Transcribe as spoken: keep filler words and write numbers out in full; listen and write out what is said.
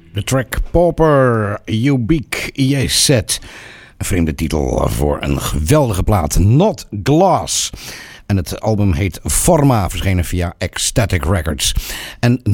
De track Pauper, Ubik Yeset. Een vreemde titel voor een geweldige plaat. Not Glass. En het album heet Forma, verschenen via Ecstatic Records. En